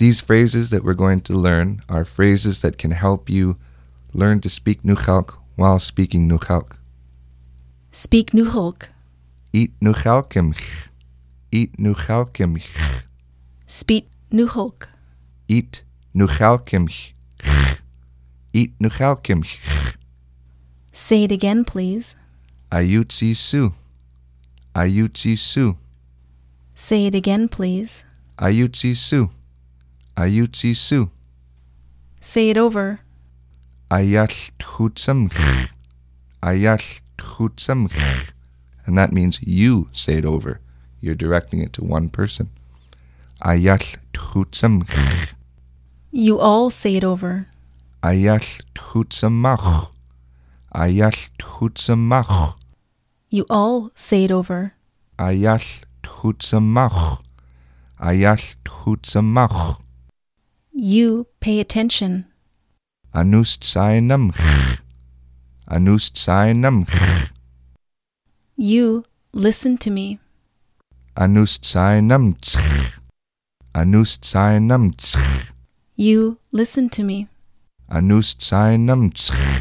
These phrases that we're going to learn are phrases that can help you learn to speak Nukhalk while speaking Nukhalk. Speak Nukhalk. Eat Nukhalkimch. Eat Nukhalkimch. Speak Nukhalk. Eat Nukhalkimch. Eat Nukhalkimch. Say it again, please. Ayutsi Su. Ayutsi Su. Say it again, please. Ayutsi Su. Ayutsi Su. Say it over. Ayal Tchutsamch. Ayal Tchutsamch. And that means you say it over. You're directing it to one person. Ayal Tchutsamch. You all say it over. Ayal Tchutsamach. Ayal Tchutsamach. You all say it over. Ayal Tchutsamach. Ayal Tchutsamach. You pay attention. Anust Sainamch. Anust Sainamch. You listen to me. Anust Sainamch. Anust Sainamch. You listen to me. Anust Sainamch.